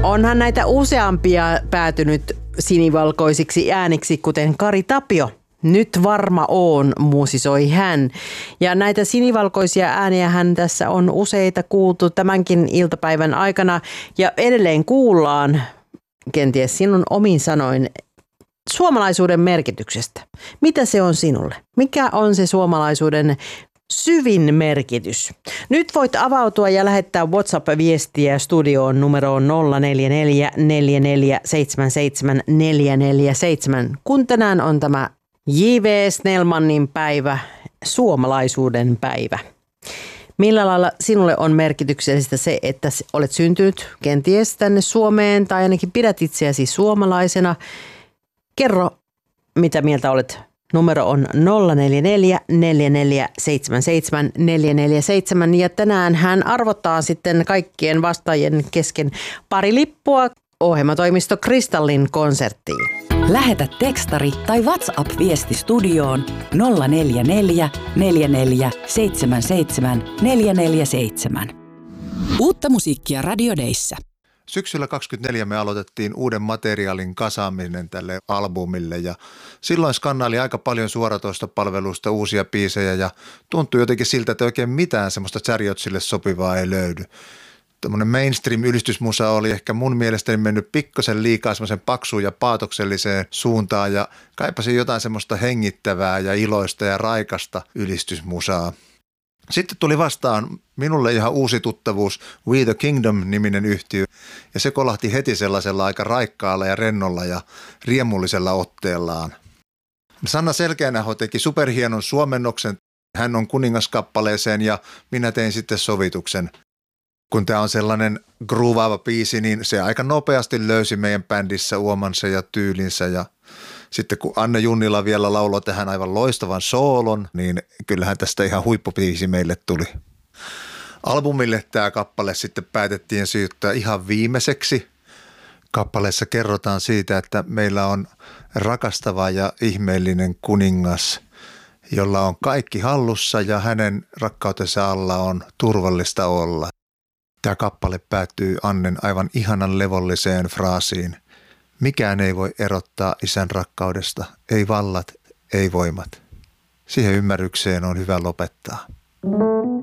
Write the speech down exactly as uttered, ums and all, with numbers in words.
Onhan näitä useampia päätynyt sinivalkoisiksi ääniksi, kuten Kari Tapio. Nyt varma oon, muusisoi hän. Ja näitä sinivalkoisia ääniä hän tässä on useita kuultu tämänkin iltapäivän aikana. Ja edelleen kuullaan, kenties sinun omin sanoin, suomalaisuuden merkityksestä. Mitä se on sinulle? Mikä on se suomalaisuuden syvin merkitys? Nyt voit avautua ja lähettää WhatsApp-viestiä studioon numeroon nolla neljä neljä neljä neljä seitsemän seitsemän neljä neljä seitsemän, kun tänään on tämä J V Snellmanin päivä, suomalaisuuden päivä. Millä lailla sinulle on merkityksellistä se, että olet syntynyt kenties tänne Suomeen tai ainakin pidät itseäsi suomalaisena? Kerro, mitä mieltä olet. Numero on nolla neljä neljä neljä neljä seitsemän seitsemän neljä neljä seitsemän ja tänään hän arvottaa sitten kaikkien vastaajien kesken pari lippua ohjelmatoimisto Kristallin konserttiin. Lähetä tekstari tai WhatsApp-viesti studioon nolla neljä neljä neljä neljä seitsemän seitsemän neljä neljä seitsemän. Uutta musiikkia Radio Dayssä. Syksyllä kaksikymmentäneljä me aloitettiin uuden materiaalin kasaaminen tälle albumille ja silloin skannaili aika paljon suoratoistopalveluista uusia biisejä ja tuntui jotenkin siltä, että oikein mitään semmoista Chariotsille sopivaa ei löydy. Tämmöinen mainstream-ylistysmusa oli ehkä mun mielestäni mennyt pikkasen liikaa semmoisen paksuun ja paatokselliseen suuntaan ja kaipasin jotain semmoista hengittävää ja iloista ja raikasta ylistysmusaa. Sitten tuli vastaan minulle ihan uusi tuttavuus We the Kingdom-niminen yhtiö ja se kolahti heti sellaisella aika raikkaalla ja rennolla ja riemullisella otteellaan. Sanna Selkeänäho teki superhienon suomennoksen, hän on kuningaskappaleeseen ja minä tein sitten sovituksen. Kun tämä on sellainen groovaava biisi, niin se aika nopeasti löysi meidän bändissä uomansa ja tyylinsä ja sitten kun Anne Junnila vielä lauloi tähän aivan loistavan soolon, niin kyllähän tästä ihan huippubiisi meille tuli. Albumille tämä kappale sitten päätettiin syyttää ihan viimeiseksi. Kappaleessa kerrotaan siitä, että meillä on rakastava ja ihmeellinen kuningas, jolla on kaikki hallussa ja hänen rakkautensa alla on turvallista olla. Tämä kappale päättyy Annen aivan ihanan levolliseen fraasiin. Mikään ei voi erottaa isän rakkaudesta, ei vallat, ei voimat. Siihen ymmärrykseen on hyvä lopettaa.